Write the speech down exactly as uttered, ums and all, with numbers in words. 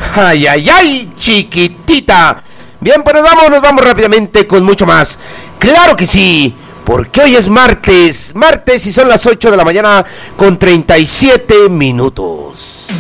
Ay, ay, ay, chiquitita. Bien, pues nos vamos, nos vamos rápidamente con mucho más. Claro que sí, porque hoy es martes, martes y son las ocho de la mañana con treinta y siete minutos.